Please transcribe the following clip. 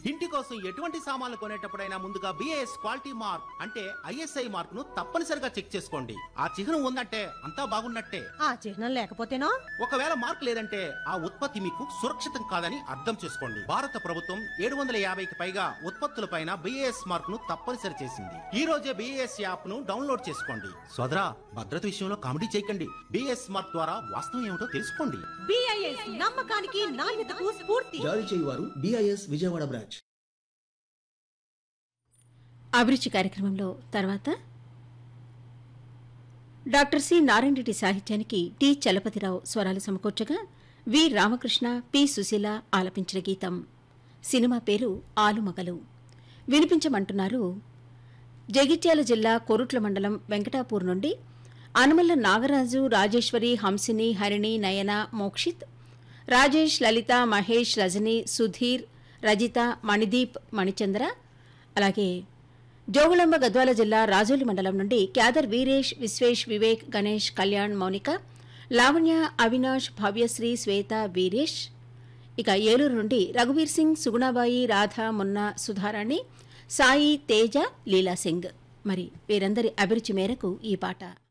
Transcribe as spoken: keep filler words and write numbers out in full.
ఇంటి కోసం ఎటువంటి సామాన్లు కొనేటప్పుడైనా ముందుగా బిఏఎస్ క్వాలిటీ మార్క్ అంటే ఐఎస్ఐ మార్క్ ను తప్పనిసరిగా చెక్ చేసుకోండి. ఆ చిహ్నం ఉందంటే అంతా బాగున్నట్టే. ఆ చిహ్నం లేకపోతేనో? ఒకవేళ మార్క్ లేదంటే ఆ ఉత్పత్తి మీకు సురక్షితం కాదని అర్థం చేసుకోండి. భారత ప్రభుత్వం ఏడు వందల యాభైకి పైగా ఉత్పత్తులపైన బిఏఎస్ మార్క్ ను తప్పనిసరి చేసింది. ఈ రోజే బిఏఎస్ యాప్ ను డౌన్లోడ్ చేసుకోండి. సోదరా, భద్రత విషయంలో కామెడీ చేయకండి. బిఏఎస్ మార్క్ ద్వారా వాస్తవం ఏమిటో తెలుసుకోండి. బిఐఎస్ నమ్మకానికి నాణ్యతకు స్ఫూర్తి. జారీ చేయువారు బిఐఎస్ విజయవాడ బ్రాంచ్. అభిరుచి కార్యక్రమంలో తర్వాత డాక్టర్ సి నారాయణ రెడ్డి సాహిత్యానికి టి చలపతిరావు స్వరాలు సమకూర్చగా వి రామకృష్ణ పి సుశీల ఆలపించిన గీతం. సినిమా పేరు ఆలుమగలు. వినిపించమంటున్నారు జగిత్యాల జిల్లా కొరుట్ల మండలం వెంకటాపూర్ నుండి అనుమల్ల నాగరాజు, రాజేశ్వరి, హంసిని, హరిణి, నయన, మోక్షిత్, రాజేష్, లలిత, మహేష్, రజని, సుధీర్, రజిత, మణిదీప్, మణిచంద్ర, అలాగే జోగుళంబ గద్వాల జిల్లా రాజోలి మండలం నుండి క్యాదర్ వీరేష్, విశ్వేష్, వివేక్, గణేష్, కళ్యాణ్, మౌనిక, లావణ్య, అవినాష్, భవ్యశ్రీ, శ్వేత, వీరేష్. ఇక ఏలూరు నుండి రఘువీర్ సింగ్, సుగుణాబాయి, రాధ, మున్న, సుధారాణి, సాయి, తేజ, లీలా సింగ్. మరి వీరందరి అభిరుచి మేరకు ఈ పాట.